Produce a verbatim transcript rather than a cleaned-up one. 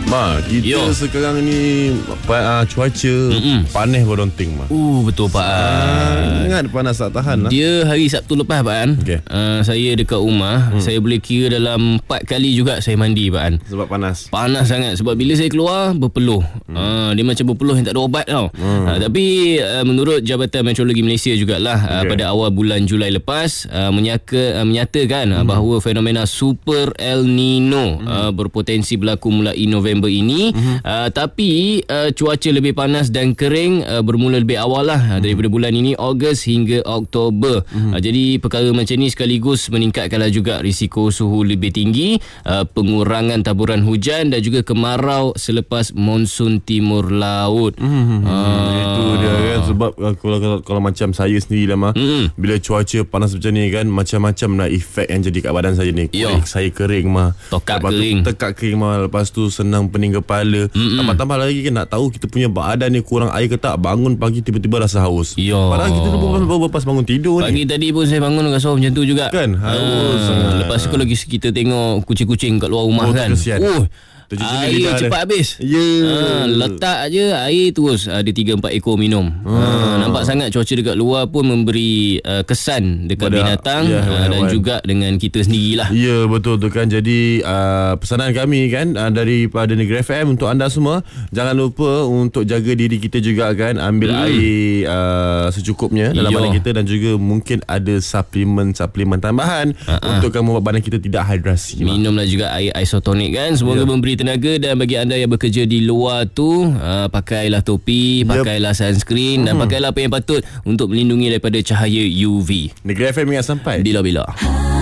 Ma, kita Yo. sekarang ni uh, cuaca Mm-mm. panas beronting mah. Uh betul Pak An. Ingat panas tak tahan lah. Dia hari Sabtu lepas Pak An. Okay. Uh, saya dekat rumah, hmm. saya boleh kira dalam empat kali juga saya mandi Pak An. Sebab panas. Panas sangat sebab bila saya keluar berpeluh. Hmm. Uh, dia macam berpeluh yang tak ada obat tau. Hmm. Uh, tapi uh, menurut Jabatan Meteorologi Malaysia jugalah okay. uh, pada awal bulan Julai lepas uh, menyaka, uh, menyatakan hmm. uh, bahawa fenomena Super El Nino hmm. uh, berpotensi berlaku mulai November ini mm-hmm. uh, tapi uh, cuaca lebih panas dan kering uh, bermula lebih awal lah mm-hmm. daripada bulan ini Ogos hingga Oktober. mm-hmm. uh, jadi perkara macam ni sekaligus meningkatkanlah juga risiko suhu lebih tinggi, uh, pengurangan taburan hujan dan juga kemarau selepas monsun timur laut. mm-hmm. uh, itu dia kan sebab uh, kalau, kalau, kalau macam saya sendiri lah mah mm-hmm. bila cuaca panas macam ni kan macam-macam lah efek yang jadi kat badan saya ni. Kulit saya kering mah, tokak lepas kering tu, tekak kering mah, lepas tu senang pening kepala. Mm-mm. Tambah-tambah lagi kan nak tahu kita punya badan ni kurang air ke tak, bangun pagi tiba-tiba rasa haus. Yo. Padahal kita tu baru lepas bangun tidur pagi ni. Pagi tadi pun saya bangun rasa macam tu juga. Kan haus. Ha. Lepas tu kalau kita tengok kucing-kucing kat luar rumah oh, kan. Oh, air cepat habis. Ya. Yeah. Ha, letak je air terus ada tiga empat ekor minum. Ha. Ha, nampak sangat cuaca dekat luar pun memberi uh, kesan dekat pada, binatang ya, uh, dan juga dengan kita sendirilah. Ya yeah, betul tu kan. Jadi uh, pesanan kami kan uh, daripada Negeri F M untuk anda semua, jangan lupa untuk jaga diri kita juga kan, ambil hmm. air uh, secukupnya dalam Yo. badan kita dan juga mungkin ada suplemen-suplemen tambahan uh-uh. untuk membuat badan kita tidak hidrasi. Minumlah juga air isotonik kan. Semoga yeah. memberi tenaga. Dan bagi anda yang bekerja di luar tu, uh, pakailah topi, yep. pakailah sunscreen mm-hmm. dan pakailah apa yang patut untuk melindungi daripada cahaya U V. Negeri F M ingat sampai bila-bila.